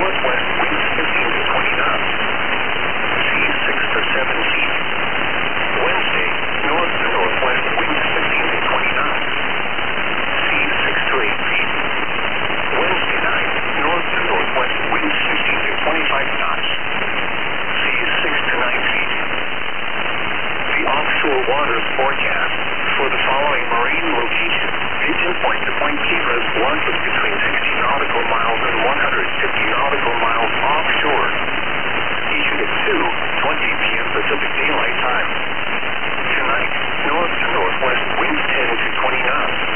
northwest, winds 15 to 20 knots. Seas 6 to 7 feet. Wednesday, north to northwest, winds 15 to 20 knots. Seas 6 to 8 feet. Wednesday night, north to northwest, winds 15 to 25 knots. Seas 6 to 9 feet. The offshore waters forecast for the following marine locations: Pigeon Point to Point Kivas, waters between 60 nautical miles and 150 nautical miles offshore. Issued at 2:20 p.m. Pacific Daylight Time. Tonight, north to northwest, winds 10 to 20 knots.